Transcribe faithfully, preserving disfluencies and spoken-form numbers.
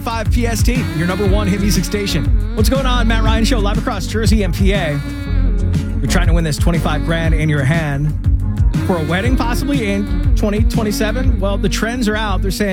five P S T, your number one hit music station. What's going on? Matt Ryan Show, live across Jersey and P A. You're trying to win this twenty-five grand in your hand for a wedding, possibly in twenty twenty-seven. Well, the trends are out. They're saying